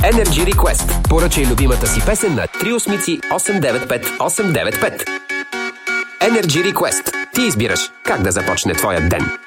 Energy Request. Поръчай любимата си песен на 388-895-895. Energy Request. Ти избираш как да започне твоят ден.